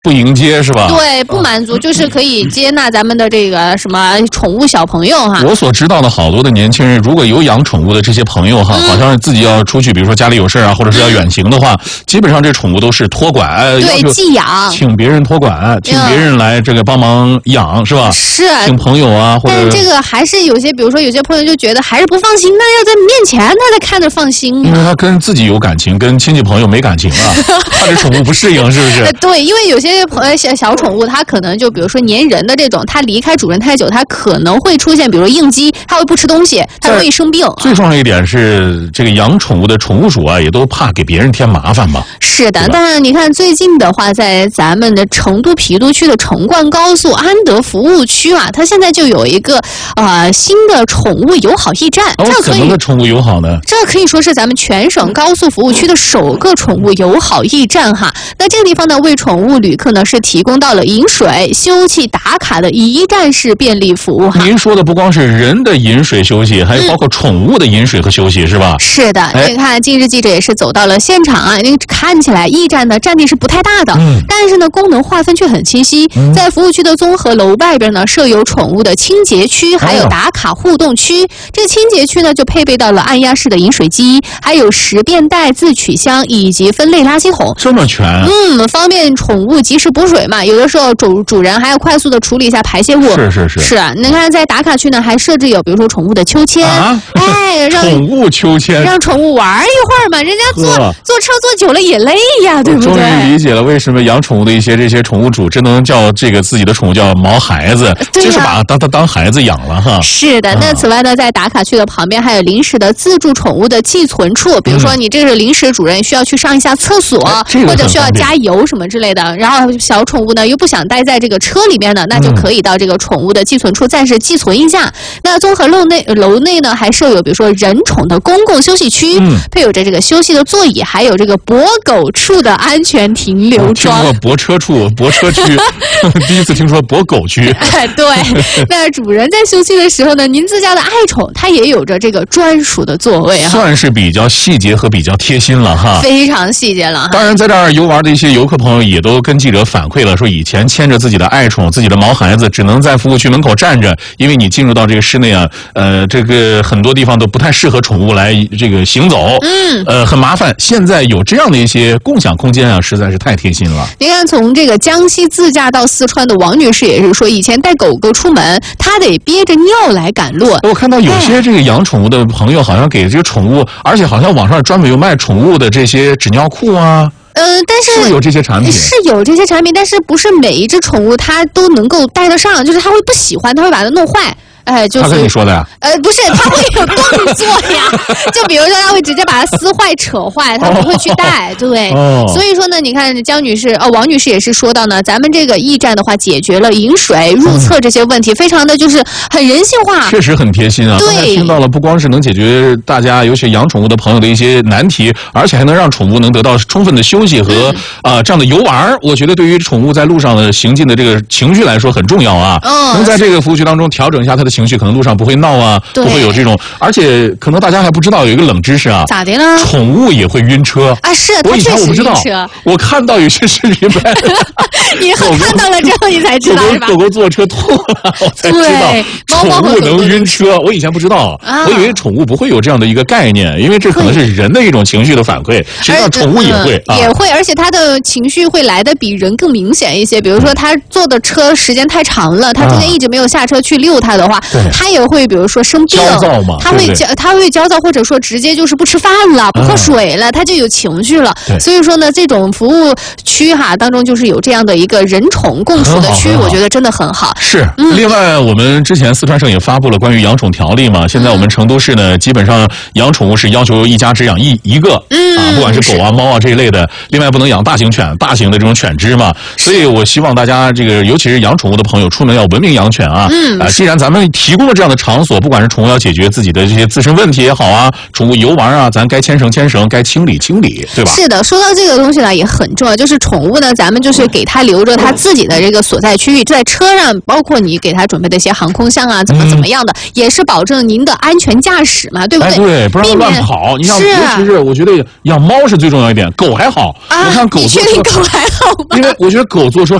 不迎接是吧？ 对，不满足，就是可以接纳咱们的这个什么宠物小朋友哈。 我所知道的好多的年轻人，如果有养宠物的这些朋友哈，好像是自己要出去，比如说家里有事啊，或者是要远行的话，基本上这宠物都是托管， 对，寄养， 请别人托管，请别人来这个帮忙养，是吧？ 是， 请朋友啊，或者。 但是这个还是有些，比如说有些朋友就觉得还是不放心，那要在面前他才看着放心嘛。 因为他跟自己有感情，跟亲戚朋友没感情啊，他这宠物不适应，是不是？ 对，因为有些小宠物，它可能就比如说粘人的这种，它离开主人太久，它可能会出现，比如说应激，它会不吃东西，它容易生病。 最重要一点是，这个养宠物的宠物主啊，也都怕给别人添麻烦嘛。 是的，但是你看最近的话，在咱们的成都郫都区的成灌高速安德服务区啊，它现在就有一个新的宠物友好驿站。 怎么个宠物友好呢？ 这可以说是咱们全省高速服务区的首个宠物友好驿站哈。那这个地方呢，为宠物旅客呢是提供到了饮水、休憩、打卡的一站式便利服务哈。 您说的不光是人的饮水休息，还有包括宠物的饮水和休息，是吧？ 是的，你看，近日记者也是走到了现场啊，看起来驿站的占地是不太大的，但是呢，功能划分却很清晰。在服务区的综合楼外边呢，设有宠物的清洁区，还有打卡互动区。这清洁区呢，就配备到了按压式的饮水机，还有食便袋、自取箱以及分类垃圾桶， 这么全。 方便宠物及时补水嘛。有的时候主人还要快速的处理一下排泄物。是啊，你看在打卡区呢，还设置有比如说宠物的秋千，让宠物秋千， 让宠物玩一会儿嘛。人家坐车坐久了也累呀，对不对？ 终于理解了为什么养宠物的一些这些宠物主真能叫这个自己的宠物叫毛孩子，就是把它当孩子养了哈。 是的，那此外呢，在打卡区的旁边还有临时的自助宠物的寄存处，比如说你这个临时主人需要去上一下厕所，或者需要加油什么之类的，然后小宠物呢又不想待在这个车里面呢，那就可以到这个宠物的寄存处暂时寄存一下。那综合楼内呢还设有比如说人宠的公共休息区，配有着这个休息的座椅，还有这个博狗处的安全停留桩。 听过泊车处、泊车区，第一次听说泊狗区。 对，那主人在休息的时候呢，您自家的爱宠它也有着这个专属的座位哈， 算是比较细节和比较贴心了哈， 非常细节了。 当然，在这儿游玩的一些游客朋友也都跟记者反馈了，说以前牵着自己的爱宠、自己的毛孩子，只能在服务区门口站着，因为你进入到这个室内啊，这个很多地方都不太适合宠物来这个行走，很麻烦。现在有这样的一些共享空间啊，实在是太贴心了。 您看，从这个江西自驾到四川的王女士也是说，以前带狗狗出门，她得憋着尿来赶路。 我看到有些这个养宠物的朋友，好像给这个宠物，而且好像网上专门有卖宠物的这些纸尿裤啊。 但是有这些产品， 是有这些产品，但是不是每一只宠物它都能够带得上，就是它会不喜欢，它会把它弄坏。就是他跟你说的呀？ 不是，他会有动作呀。就比如说，他会直接把它撕坏、扯坏，他不会去带。对，所以说呢，你看王女士也是说到呢，咱们这个驿站的话，解决了饮水、入厕这些问题，非常的就是很人性化， 确实很贴心啊。刚才听到了，不光是能解决大家尤其养宠物的朋友的一些难题，而且还能让宠物能得到充分的休息和这样的游玩。我觉得对于宠物在路上的行进的这个情绪来说很重要啊。能在这个服务区当中调整一下它的情绪，可能路上不会闹啊，不会有这种，而且可能大家还不知道有一个冷知识啊， 咋的呢？ 宠物也会晕车啊！是， 我以前我不知道，我看到有些视频拍， 你看到了之后你才知道是吧？ 狗狗坐车吐了，我才知道宠物能晕车。我以前不知道，我以为宠物不会有这样的一个概念，因为这可能是人的一种情绪的反馈，实际上宠物也会， 也会，而且它的情绪会来的比人更明显一些。比如说，它坐的车时间太长了，它中间一直没有下车去遛它的话，它也会比如说生病， 焦躁嘛， 它会焦躁，或者说直接就是不吃饭了，不喝水了，它就有情绪了。所以说呢，这种服务区当中就是有这样的一个人宠共处的区，我觉得真的很好。 是，另外我们之前四川省也发布了关于养宠条例嘛，现在我们成都市呢，基本上养宠物是要求一家只养一个，不管是狗啊、猫啊这一类的，另外不能养大型犬、大型的这种犬只嘛。所以我希望大家这个，尤其是养宠物的朋友，出门要文明养犬啊。既然咱们提供了这样的场所，不管是宠物要解决自己的这些自身问题也好啊，宠物游玩啊，咱该牵绳牵绳，该清理清理，对吧？ 是的，说到这个东西呢，也很重要，就是宠物呢，咱们就是给它留着它自己的这个所在区域，在车上，包括你给它准备的一些航空箱啊，怎么样的，也是保证您的安全驾驶嘛，对不对？ 对，不让它乱跑。你像，尤其是我觉得养猫是最重要一点，狗还好。我看狗你确定狗还好吗？ 因为我觉得狗坐车